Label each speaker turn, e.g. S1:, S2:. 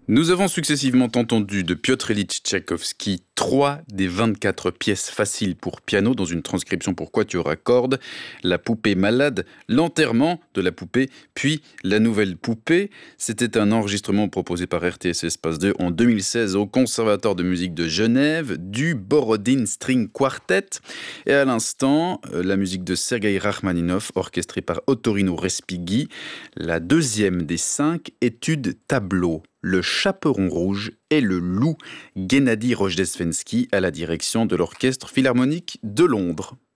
S1: Nous avons successivement entendu de Piotr Ilyich Tchaïkovski 3 des 24 pièces faciles pour piano dans une transcription pour quatuor à cordes, La poupée malade, L'enterrement de la poupée, puis La nouvelle poupée. C'était un enregistrement proposé par RTS Espace 2 en 2016 au Conservatoire de musique de Genève du Borodine String Quartet. Et à l'instant, la musique de Sergueï Rachmaninov, orchestrée par Ottorino Respighi, la deuxième des 5 études tableaux. Le Chaperon rouge et le loup, Guennadi Rojdestvensky à la direction de l'Orchestre philharmonique de Londres.